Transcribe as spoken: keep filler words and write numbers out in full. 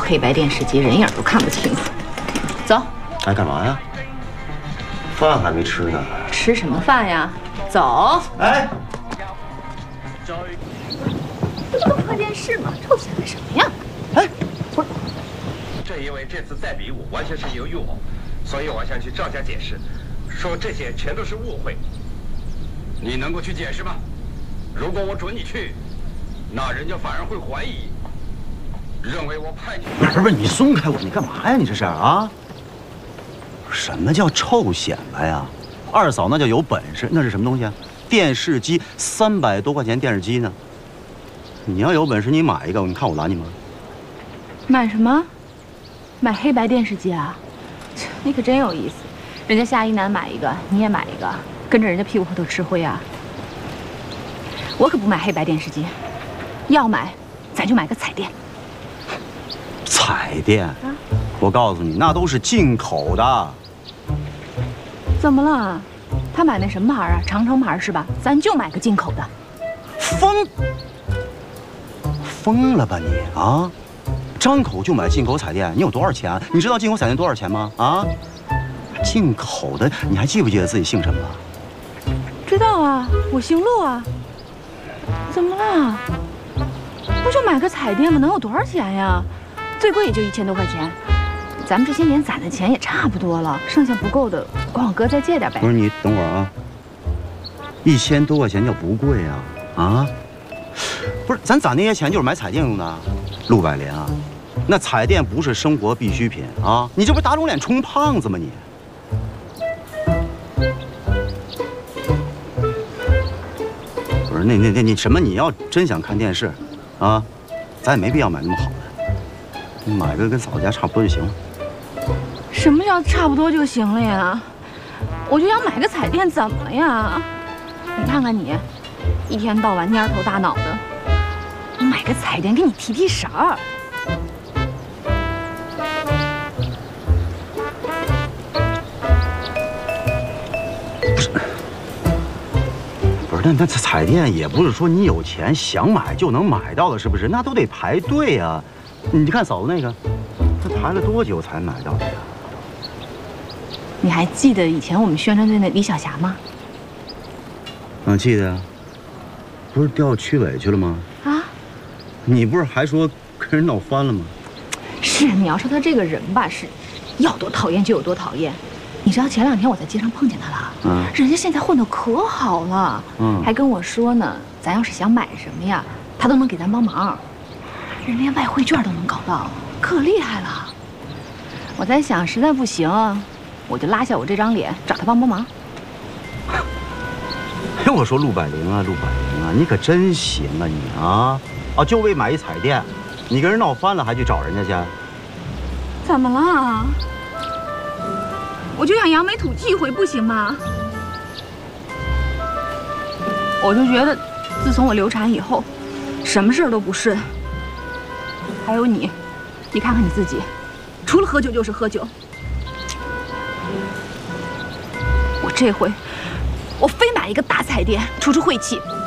黑白电视机，人影都看不清楚。走。 哎，干嘛呀？饭还没吃呢。 吃什么饭呀？走。 哎。 不就看电视吗？臭起来什么呀？哎，我。 正因为这次再比武完全是由于我，所以我想去赵家解释，说这些全都是误会。你能够去解释吗？如果我准你去，那人家反而会怀疑，认为我派你。 不是不是，你松开我！你干嘛呀？你这是啊？什么叫臭显摆呀？二嫂那叫有本事，那是什么东西啊？电视机三百多块钱电视机呢。你要有本事，你买一个，你看我拦你吗？ 买什么？买黑白电视机啊？你可真有意思。人家夏一楠买一个，你也买一个，跟着人家屁股后头吃灰啊？我可不买黑白电视机，要买，咱就买个彩电。 彩电？啊、我告诉你，那都是进口的。 怎么了？他买那什么牌啊？长城牌是吧？咱就买个进口的。 疯！疯了吧你啊！张口就买进口彩电，你有多少钱？你知道进口彩电多少钱吗？啊？进口的，你还记不记得自己姓什么？ 知道啊，我姓陆啊。怎么了？不就买个彩电吗？能有多少钱呀？最贵也就一千多块钱。咱们这些年攒的钱也差不多了，剩下不够的，管我哥再借点呗。 不是你等会儿啊，一千多块钱叫不贵啊啊！不是，咱攒那些钱就是买彩电用的。陆百林啊，那彩电不是生活必需品啊！你这不是打肿脸充胖子吗你？不是，那那那你什么？你要真想看电视，啊，咱也没必要买那么好的，你买个跟嫂子家差不多就行了。 什么叫差不多就行了呀？我就想买个彩电，怎么了呀？你看看你，一天到晚蔫头大脑的，我买个彩电给你提提神儿。 不是，不是，那那彩电也不是说你有钱想买就能买到的，是不是？那都得排队啊！你看嫂子那个，她排了多久才买到的呀？ 你还记得以前我们宣传队那李小霞吗？ 啊，记得呀。不是调区委去了吗？啊，你不是还说跟人闹翻了吗？ 是，你要说他这个人吧，是要多讨厌就有多讨厌。你知道前两天我在街上碰见他了，嗯，人家现在混得可好了，嗯，还跟我说呢，咱要是想买什么呀，他都能给咱帮忙，人连外汇券都能搞到，可厉害了。我在想，实在不行，我就拉下我这张脸找他帮帮忙。 哎，我说陆百灵啊，陆百灵啊，你可真行啊你啊！啊，就为买一彩电，你跟人闹翻了还去找人家去？ 怎么了？我就想扬眉吐气一回，不行吗？我就觉得，自从我流产以后，什么事儿都不顺。还有你，你看看你自己，除了喝酒就是喝酒。我这回，我非买一个大彩电，出出晦气。